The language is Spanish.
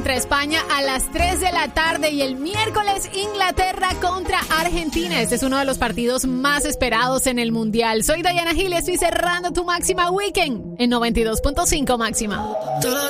contra España a las 3 de la tarde y el miércoles Inglaterra contra Argentina. Este es uno de los partidos más esperados en el Mundial. Soy Diana Gil y estoy cerrando tu Máxima Weekend en 92.5 Máxima.